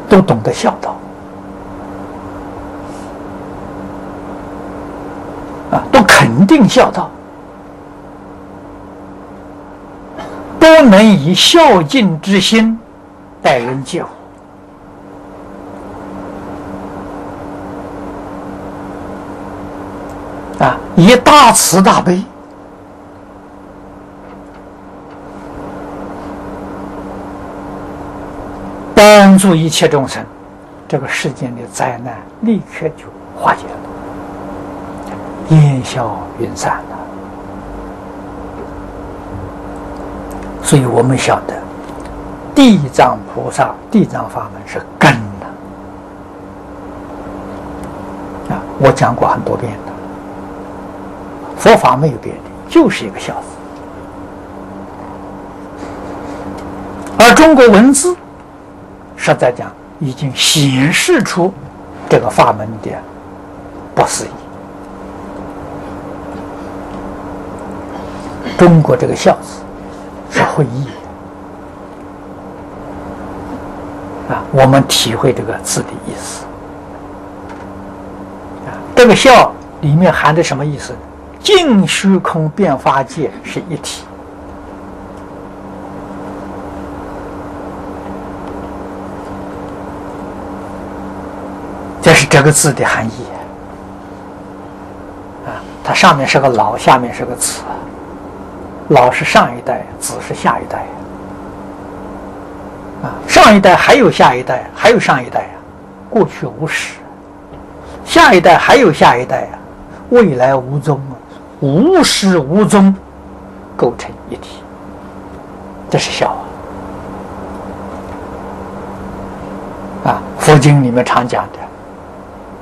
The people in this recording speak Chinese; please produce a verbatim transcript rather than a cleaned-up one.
都懂得孝道，啊，都肯定孝道，都能以孝敬之心待人接物。啊，以大慈大悲，帮助一切众生，这个世间的灾难立刻就化解了，烟消云散了。所以我们晓得，地藏菩萨、地藏法门是根的。啊，我讲过很多遍了。佛法没有别的，就是一个孝字。而中国文字，实在讲已经显示出这个法门的不思议。中国这个孝字是会意啊，我们体会这个字的意思啊，这个孝里面含着什么意思呢？净虚空变法界是一体，这是这个字的含义啊。它上面是个老，下面是个子，老是上一代，子是下一代啊。上一代还有下一代，还有上一代啊，过去无始；下一代还有下一代啊，未来无踪啊。无始无终，构成一体，这是孝啊！啊，佛经里面常讲的